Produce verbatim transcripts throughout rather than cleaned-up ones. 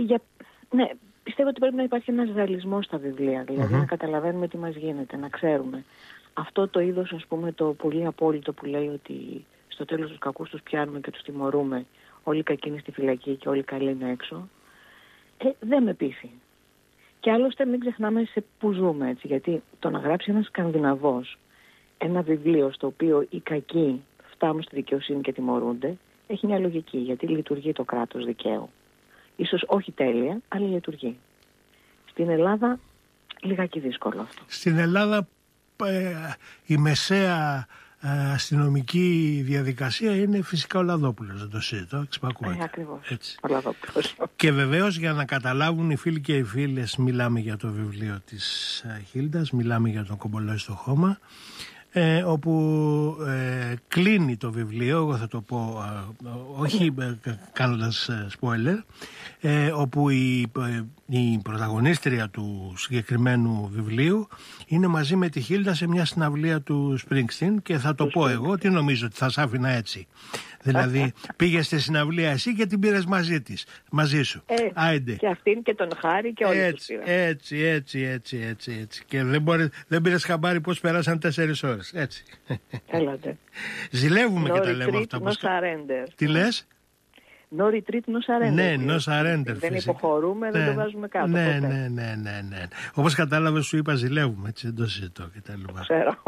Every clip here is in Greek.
Για, ναι, πιστεύω ότι πρέπει να υπάρχει ένας ρεαλισμός στα βιβλία, δηλαδή mm-hmm. να καταλαβαίνουμε τι μας γίνεται, να ξέρουμε. Αυτό το είδος, ας πούμε, το πολύ απόλυτο που λέει ότι στο τέλος τους κακούς τους πιάνουμε και τους τιμωρούμε, όλοι οι κακοί είναι στη φυλακή και όλοι οι καλοί είναι έξω, ε, δεν με πείθει. Και άλλωστε μην ξεχνάμε σε που ζούμε, έτσι, γιατί το να γράψει ένας Σκανδιναβός ένα βιβλίο στο οποίο οι κακοί φτάνουν στη δικαιοσύνη και τιμωρούνται, έχει μια λογική, γιατί λειτουργεί το κράτος δικαίου. Ίσως όχι τέλεια, αλλά λειτουργεί. Στην Ελλάδα λιγάκι δύσκολο αυτό. Στην Ελλάδα ε, η μεσαία ε, αστυνομική διαδικασία είναι φυσικά ο Λαδόπουλος, δεν το συζητώ, εξυπακούεται. Ε, ακριβώς, έτσι. Ο Λαδόπουλος. Και βεβαίως για να καταλάβουν οι φίλοι και οι φίλες, μιλάμε για το βιβλίο της ε, Χίλντας, μιλάμε για τον Κομπολόη στο χώμα, Ε, όπου ε, κλείνει το βιβλίο, εγώ θα το πω ε, όχι ε, κάνοντας ε, spoiler, ε, όπου η, ε, η πρωταγωνίστρια του συγκεκριμένου βιβλίου είναι μαζί με τη Χίλτα σε μια συναυλία του Springsteen και θα το πω εγώ, τι νομίζω ότι θα σ' άφηνα έτσι. Δηλαδή πήγε στη συναυλία εσύ και την πήρες μαζί της, μαζί σου. Ε, Άιντε. Και αυτήν και τον Χάρη και όλοι τους πήραν. Έτσι, έτσι, έτσι, έτσι, έτσι. Και δεν, μπορεί, δεν πήρες χαμπάρι πώς περάσαν τέσσερις ώρες. Έτσι. Έλατε. Ζηλεύουμε No και τα λέμε retreat, αυτά. No Πώς... surrender. Τι λες? No retreat, no surrender. Ναι, no surrender. Δεν φυσικά. υποχωρούμε, ναι, δεν το βάζουμε κάτω. Ναι, ποτέ. ναι, ναι, ναι, ναι. Όπως κατάλαβες σου είπα ζηλεύουμε, έτσι, δεν το συζητώ και τα λοιπά. Ξέρω.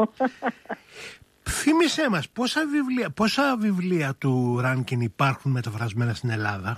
Θύμησέ μας, πόσα βιβλία, πόσα βιβλία του Ράνκιν υπάρχουν μεταφρασμένα στην Ελλάδα?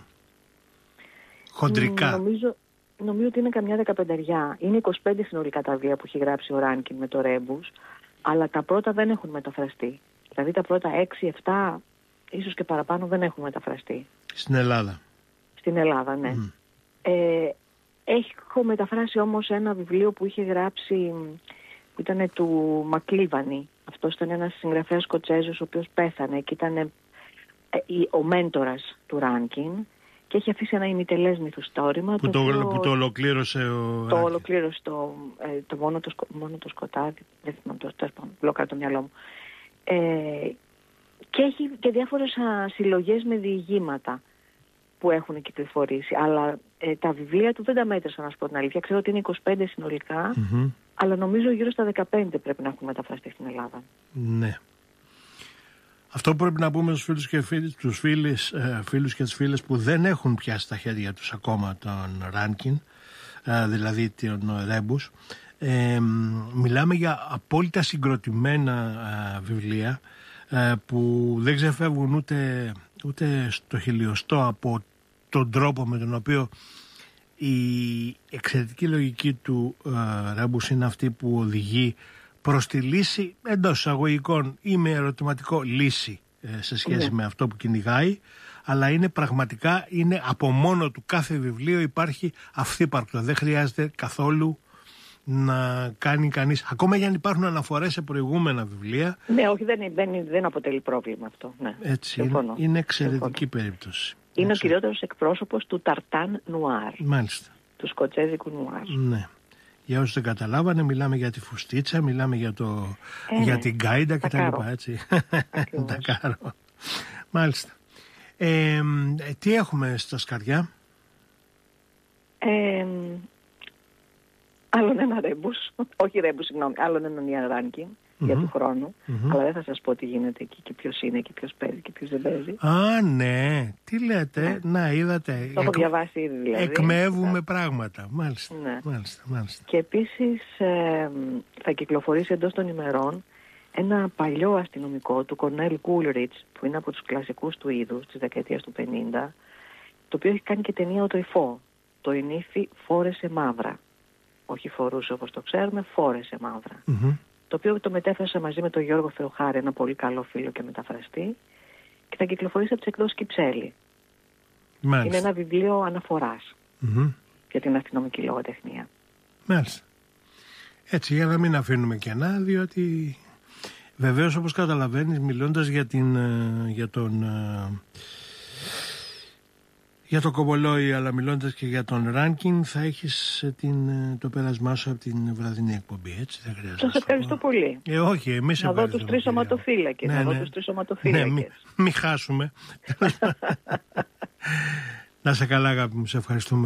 Χοντρικά. Νομίζω, νομίζω ότι είναι καμιά δεκαπενταριά. Είναι είκοσι πέντε συνολικά τα βιβλία που έχει γράψει ο Ράνκιν με το Ρέμπους, αλλά τα πρώτα δεν έχουν μεταφραστεί. Δηλαδή τα πρώτα έξι επτά, ίσως και παραπάνω, δεν έχουν μεταφραστεί. Στην Ελλάδα. Στην Ελλάδα, ναι. Mm. Ε, έχω μεταφράσει όμως ένα βιβλίο που είχε γράψει, που ήταν του Μακλίβανη. Αυτός ήταν ένας συγγραφέας Σκοτσέζος, ο οποίος πέθανε και ήταν ε, ο μέντορας του Ράνκιν και έχει αφήσει ένα ημιτελές μυθιστόρημα. Που το, το, που το ολοκλήρωσε ο Το Ράνκιν. ολοκλήρωσε το, ε, το, μόνο, το, μόνο το σκοτάδι, δεν θυμάμαι το τέλος, μπλόκαρα το μυαλό μου. Ε, και έχει και διάφορες α, συλλογές με διηγήματα που έχουν κυκλοφορήσει. Αλλά ε, τα βιβλία του δεν τα μέτρησα, να σου πω την αλήθεια. Ξέρω ότι είναι είκοσι πέντε συνολικά, mm-hmm. αλλά νομίζω γύρω στα δεκαπέντε πρέπει να έχουν μεταφραστεί στην Ελλάδα. Ναι. Αυτό που πρέπει να πούμε στους φίλους και, φίλους, τους φίλους, ε, φίλους και τις φίλες που δεν έχουν πιάσει στα χέρια τους ακόμα τον Ράνκιν, ε, δηλαδή τον Ρέμπους, ε, μιλάμε για απόλυτα συγκροτημένα ε, βιβλία ε, που δεν ξεφεύγουν ούτε, ούτε στο χιλιοστό από τον τρόπο με τον οποίο η εξαιρετική λογική του ε, Ρέμπους είναι αυτή που οδηγεί προς τη λύση, εντός εισαγωγικών ή με ερωτηματικό λύση ε, σε σχέση yeah. με αυτό που κυνηγάει, αλλά είναι πραγματικά, είναι από μόνο του κάθε βιβλίο υπάρχει αυθύπαρκτο. Δεν χρειάζεται καθόλου να κάνει κανείς, ακόμα για αν υπάρχουν αναφορές σε προηγούμενα βιβλία. Ναι, όχι, δεν, δεν, δεν αποτελεί πρόβλημα αυτό. Ναι. Έτσι, είναι, είναι εξαιρετική Συμφωνώ. περίπτωση. Είναι Έτσι. ο κυριότερος εκπρόσωπος του Ταρτάν Νουάρ. Μάλιστα. Του σκοτσέζικου Νουάρ. Ναι. Για όσους δεν καταλάβανε, μιλάμε για τη φουστίτσα, μιλάμε για, το, ε, για την γκάιντα κτλ. Έτσι. Τα κάρο. Μάλιστα. Ε, τι έχουμε στα σκαριά? Ε, άλλον ένα Ρέμπους, όχι Ρέμπους, συγγνώμη, άλλον έναν Ιαν Ράνκιν mm-hmm. για του χρόνου, mm-hmm. αλλά δεν θα σας πω τι γίνεται εκεί και ποιος είναι και ποιος παίζει και ποιος δεν παίζει. Α, ναι, τι λέτε, ναι. να είδατε. Το έχω διαβάσει ήδη δηλαδή. Εκμεύουμε ναι. πράγματα, μάλιστα, ναι. μάλιστα, μάλιστα. Και επίσης ε, θα κυκλοφορήσει εντός των ημερών ένα παλιό αστυνομικό του Κορνέλ Κούλριτς, που είναι από τους κλασικούς του είδους της δεκαετίας του πενήντα, το οποίο έχει κάνει και ταινία ο Τρυφό. Το «Η νύφη φόρεσε μαύρα». Όχι φορούσε όπως το ξέρουμε, φόρεσε μαύρα. Mm-hmm. Το οποίο το μετέφρασα μαζί με τον Γιώργο Θεοχάρη, ένα πολύ καλό φίλο και μεταφραστή, και θα κυκλοφορήσει από τις εκδόσεις Κυψέλη. Μάλιστα. Είναι ένα βιβλίο αναφοράς mm-hmm. για την αστυνομική λογοτεχνία. Μάλιστα. Έτσι, για να μην αφήνουμε κενά, διότι βεβαίως όπως καταλαβαίνεις, μιλώντας για, την, για τον... για το Κομπολόη, αλλά μιλώντας και για τον Ράνκιν, θα έχεις την, το πέρασμά σου από την βραδινή εκπομπή, έτσι, δεν χρειάζεται. Σας ευχαριστώ πολύ. Ε, όχι, εμείς να δω τους τρεις σωματοφύλακες, ναι, να δω ναι. τους τρεις σωματοφύλακες. Ναι, μην μη χάσουμε. Να σε καλά, αγάπη μου, σε ευχαριστούμε.